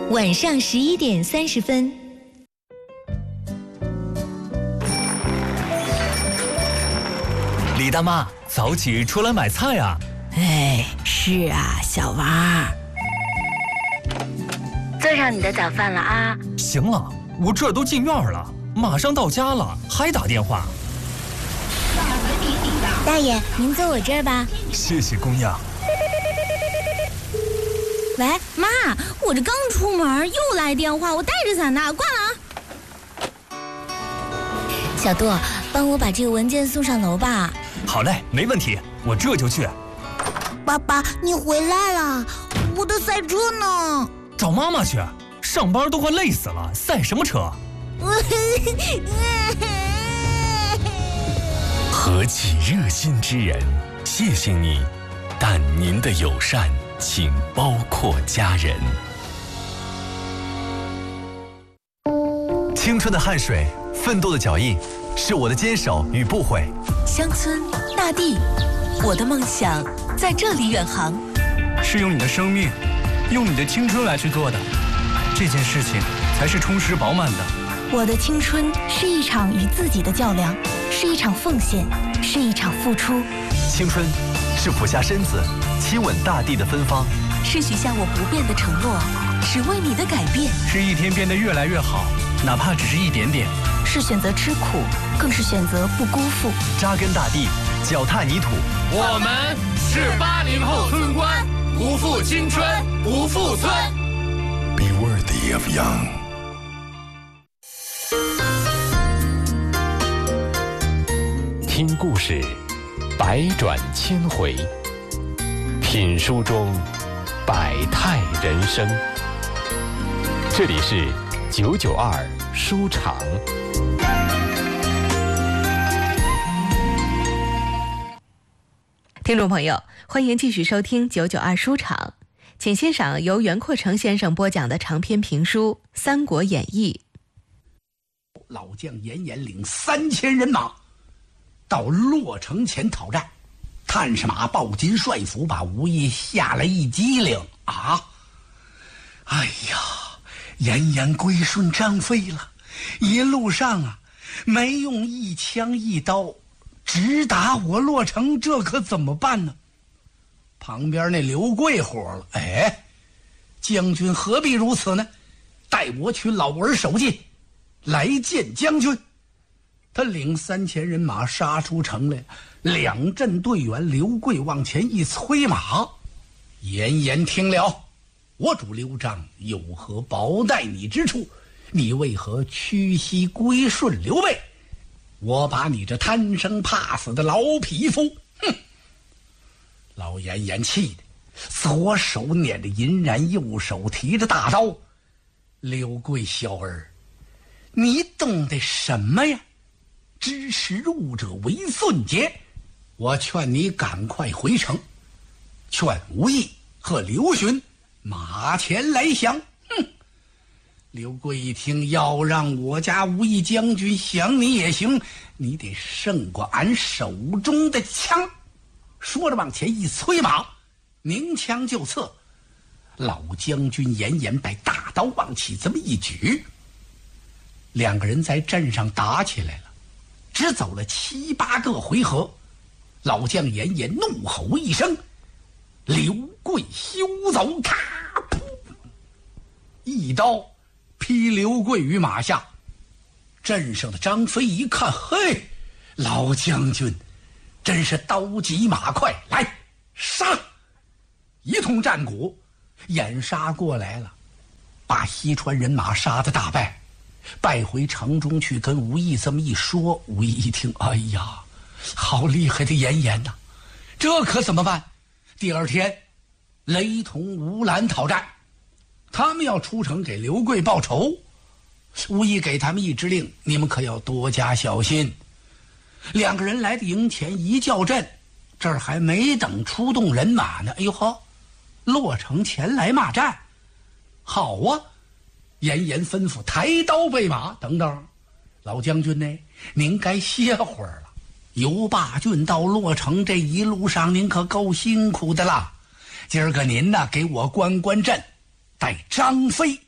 晚上11:30。 李大妈，早起出来买菜啊！ 哎，是啊，小娃。 做上你的早饭了啊！ 行了，我这都进院了，马上到家了，还打电话。 大爷，您坐我这儿吧。 谢谢姑娘。 喂，妈，我这刚出门又来电话，我带着伞呢，挂了啊。小杜，帮我把这个文件送上楼吧。 好嘞，没问题，我这就去。 爸爸，你回来了，我的赛车呢？ 找妈妈去，上班都快累死了，赛什么车？ 何其热心之人，谢谢你，但您的友善请包括家人。 青春的汗水，奋斗的脚印，是我的坚守与不悔。 乡村大地，我的梦想在这里远航。 是用你的生命，用你的青春来去做的，这件事情才是充实饱满的。 我的青春是一场与自己的较量，是一场奉献，是一场付出。 青春是俯下身子亲吻大地的芬芳， 是许下我不变的承诺，是为你的改变， 是一天变得越来越好，哪怕只是一点点。 是选择吃苦，更是选择不辜负。 扎根大地，脚踏泥土。 我们是80后村官，不负青春，不负村。 Be worthy of young。听故事，百转千回；品书中，百态人生。这里是992书场。 听众朋友，欢迎继续收听992书场，请欣赏由袁阔成先生播讲的长篇评书《三国演义》。 老将严颜领3000人马到洛城前讨战，探视马报进帅府，把吴懿吓了一激灵啊！哎呀，严颜归顺张飞了，一路上啊，没用一枪一刀直打我洛城，这可怎么办呢？旁边那刘贵火了，哎，将军何必如此呢？待我取老儿首级来见将军。他领3000人马杀出城来，两阵队员，刘贵往前一催马。严颜听了，我主刘璋有何薄待你之处？你为何屈膝归顺刘备？我把你这贪生怕死的老匹夫，哼！老严颜气的，左手捻着银髯，右手提着大刀。刘贵小儿，你懂得什么呀？知时务者为俊杰。我劝你赶快回城，劝吴懿和刘询马前来降。哼！刘贵一听，要让我家吴懿将军降你也行，你得胜过俺手中的枪。说着往前一催马，鸣枪就刺。老将军严颜把大刀往起这么一举，两个人在阵上打起来了，只走了7、8个回合。老将严颜怒吼一声，刘贵休走！咔，噗，一刀劈刘贵于马下。阵上的张飞一看，嘿，老将军真是刀急马快，来杀！一通战鼓掩杀过来了，把西川人马杀得大败，败回城中去，跟吴懿这么一说。吴懿一听，哎呀，好厉害的严颜呐，这可怎么办？第二天雷同、吴兰讨战，他们要出城给刘贵报仇。吴懿给他们一支令，你们可要多加小心。两个人来到营前一校阵，这儿还没等出动人马呢，哎呦呵，洛城前来骂战。好啊，严颜吩咐抬刀备马。等等，老将军呢，您该歇会儿了。由霸郡到洛城这一路上您可够辛苦的啦，今儿个您呢给我关关阵，带张飞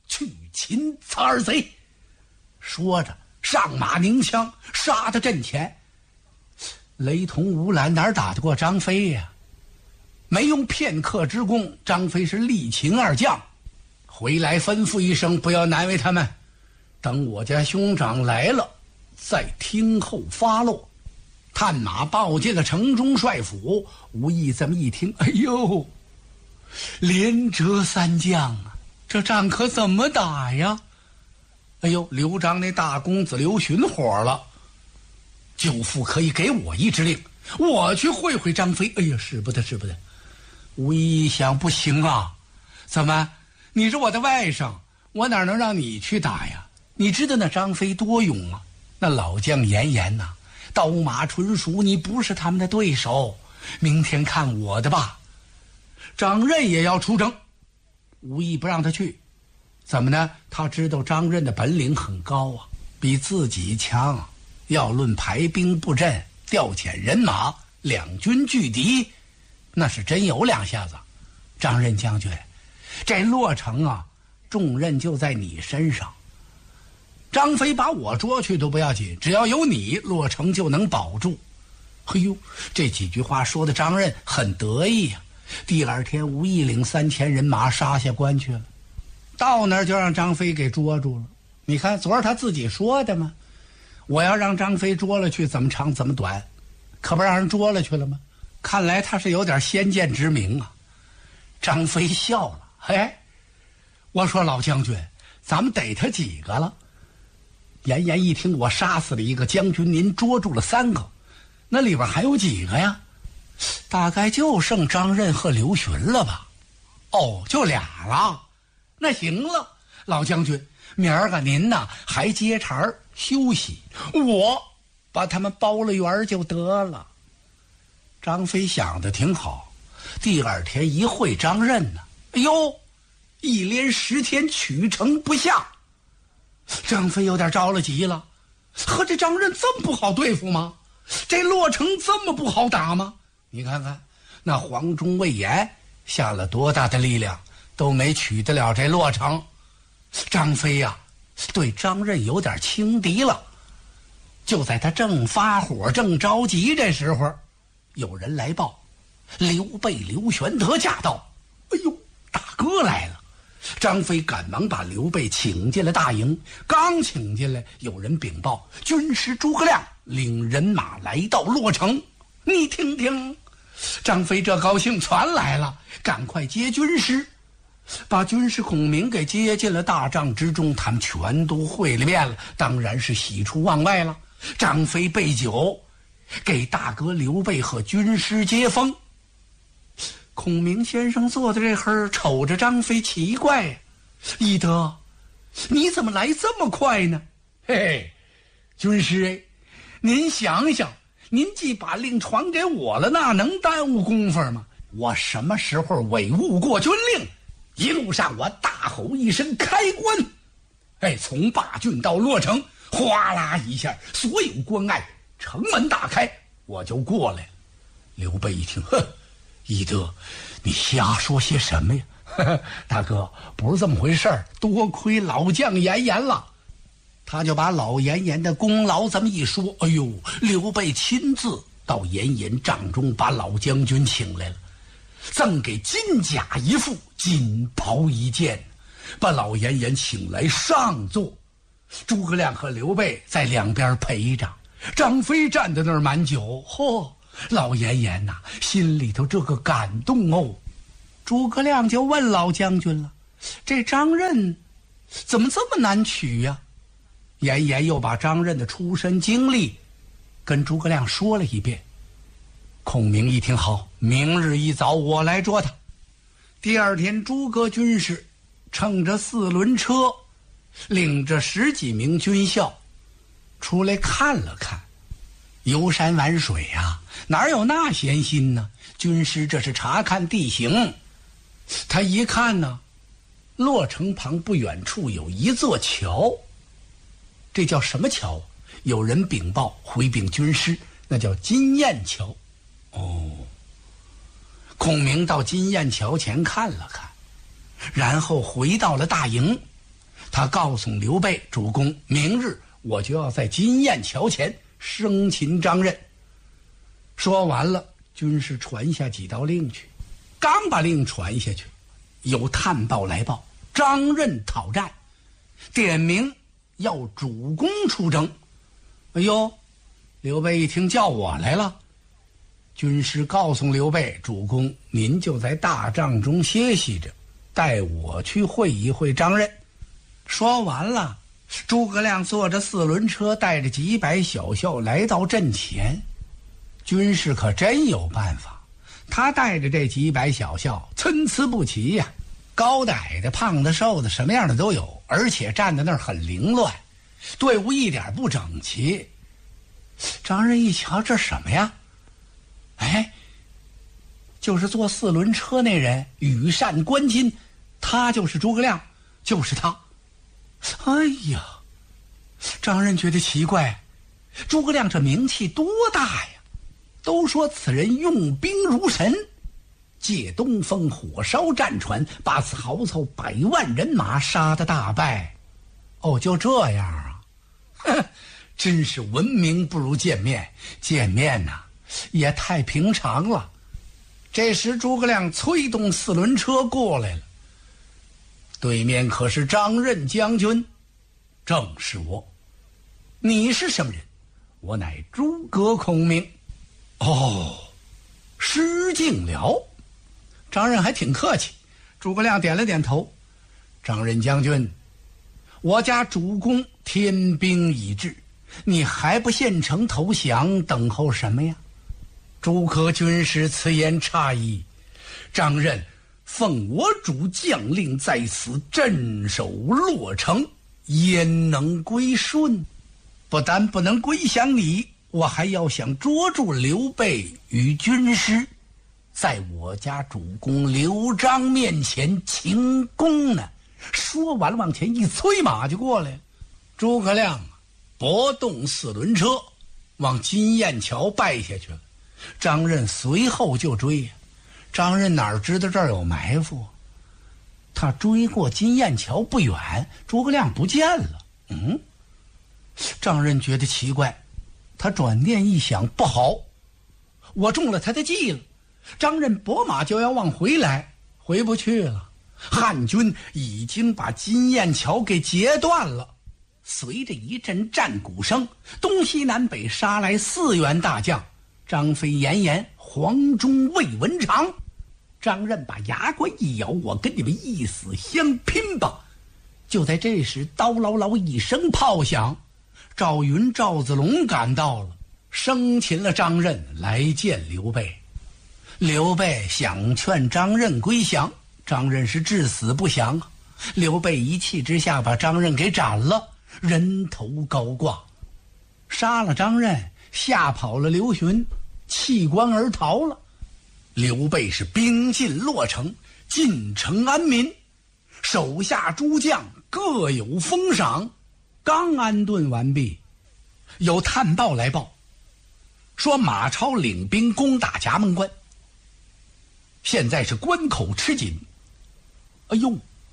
去擒此二贼。说着上马拧枪杀到阵前。雷同吴兰哪打得过张飞呀？没用片刻之功，张飞是力擒二将，回来吩咐一声，不要难为他们，等我家兄长来了再听候发落。探马报进了城中帅府，吴懿这么一听，哎呦，连折三将啊，这仗可怎么打呀？哎呦，刘璋那大公子刘询火了，舅父可以给我一支令，我去会会张飞。哎呀，使不得使不得。吴懿一想，不行啊，怎么你是我的外甥，我哪能让你去打呀？你知道那张飞多勇啊，那老将严颜呐，刀马纯熟，你不是他们的对手。明天看我的吧。张任也要出征，吴懿不让他去，怎么呢？他知道张任的本领很高啊，比自己强。要论排兵布阵、调遣人马、两军拒敌，那是真有两下子。张任将军，这洛城啊，重任就在你身上。张飞把我捉去都不要紧，只要有你，洛城就能保住。哎呦，这几句话说的张任很得意呀。第二天，吴懿领3000人马杀下关去了，到那儿就让张飞给捉住了。你看，昨儿他自己说的嘛，我要让张飞捉了去，怎么长怎么短，可不让人捉了去了吗？看来他是有点先见之明啊。张飞笑了，哎，我说老将军，咱们逮他几个了？严颜一听，我杀死了一个将军，您捉住了3个，那里边还有几个呀？大概就剩张任和刘询了吧。哦，就俩了。那行了，老将军，明儿个您呐还接茬休息，我把他们包了圆就得了。张飞想的挺好，第二天一会张任呢，哎呦，一连10天取城不下。张飞有点着了急了，和这张任这么不好对付吗？这洛城这么不好打吗？你看看那黄忠、魏延下了多大的力量，都没取得了这洛城。张飞呀，对张任有点轻敌了。就在他正发火、正着急这时候，有人来报，刘备刘玄德驾到。哎呦，大哥来了！张飞赶忙把刘备请进了大营。刚请进来，有人禀报，军师诸葛亮领人马来到洛城。你听听，张飞这高兴，传来了，赶快接军师，把军师孔明给接进了大帐之中。他们全都会了面了，当然是喜出望外了。张飞备酒，给大哥刘备和军师接风。孔明先生坐在这儿，瞅着张飞奇怪呀，翼德，你怎么来这么快呢？嘿嘿，军师哎，您想想，您既把令传给我了，那能耽误功夫吗？我什么时候违误过军令？一路上我大吼一声开关，哎，从霸郡到洛城，哗啦一下，所有关隘城门大开，我就过来了。刘备一听，哼，翼德，你瞎说些什么呀？大哥，不是这么回事儿，多亏老将严颜了。他就把老严颜的功劳这么一说，哎呦，刘备亲自到严颜帐中把老将军请来了，赠给金甲一副，金袍一件，把老严颜请来上座。诸葛亮和刘备在两边陪着，张飞站在那儿满酒。嚯，老严颜呐，心里头这个感动哦。诸葛亮就问老将军了，这张任怎么这么难取呀？严颜又把张任的出身经历跟诸葛亮说了一遍。孔明一听，好，明日一早我来捉他。第二天，诸葛军师乘着4轮车，领着10几名军校出来看了看。游山玩水啊，哪有那闲心呢？军师这是查看地形。他一看呢，洛城旁不远处有一座桥，这叫什么桥？有人禀报回禀军师，那叫金雁桥。哦，孔明到金雁桥前看了看，然后回到了大营。 他告诉刘备主公，明日我就要在金雁桥前生擒张任。说完了，军士传下几道令去。刚把令传下去，有探报来报，张任讨战，点名要主公出征。哎呦，刘备一听叫我来了。军师告诉刘备，主公您就在大帐中歇息着，带我去会一会张任。说完了，诸葛亮坐着4轮车，带着几百小校来到阵前。军士可真有办法，他带着这几百小校参差不齐呀，高的矮的胖的瘦的什么样的都有，而且站在那儿很凌乱，队伍一点不整齐。张任一瞧，这什么呀？哎，就是坐4轮车那人，羽扇纶巾，他就是诸葛亮，就是他。哎呀，张任觉得奇怪，诸葛亮这名气多大呀，都说此人用兵如神，借东风火烧战船，把曹操100万人马杀得大败。哦，就这样啊？哼，真是闻名不如见面，见面呐，也太平常了。这时诸葛亮催动4轮车过来了，对面可是张任将军。正是我。你是什么人？我乃诸葛孔明。哦，失敬了。张任还挺客气。诸葛亮点了点头。张任将军，我家主公天兵已至，你还不献城投降，等候什么呀？诸葛军师此言差矣。张任奉我主将令在此镇守洛城，焉能归顺？不但不能归降你，我还要想捉住刘备与军师，在我家主公刘璋面前请功呢。说完了，往前一催，马就过来了。诸葛亮拨动4轮车，往金雁桥败下去了。张任随后就追呀。张任哪知道这儿有埋伏，他追过金雁桥不远，诸葛亮不见了。张任觉得奇怪，他转念一想，不好，我中了他的计了。张任拨马就要往回来，回不去了。汉军已经把金雁桥给截断了。随着一阵战鼓声，东西南北杀来4员大将，张飞、严颜、黄忠、魏文长。张任把牙关一咬，我跟你们一死相拼吧。就在这时，刀唠唠一声炮响，赵云、赵子龙赶到了，生擒了张任，来见刘备。刘备想劝张任归降，张任是至死不降啊。刘备一气之下把张任给斩了，人头高挂，杀了张任，吓跑了刘询，弃关而逃了。刘备是兵进洛城，进城安民，手下诸将各有封赏。刚安顿完毕，有探报来报，说马超领兵攻打葭萌关，现在是关口吃紧。哎呦，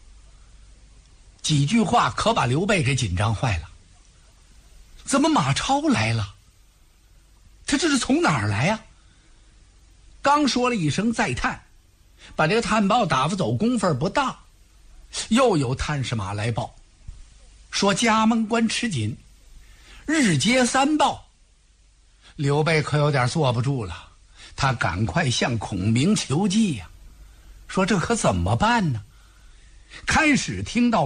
几句话可把刘备给紧张坏了。怎么马超来了？他这是从哪儿来呀？刚说了一声再探，把这个探报打发走功夫不大，又有探视马来报，说葭萌关吃紧，日接3报。刘备可有点坐不住了，他赶快向孔明求计呀，说这可怎么办呢？开始听到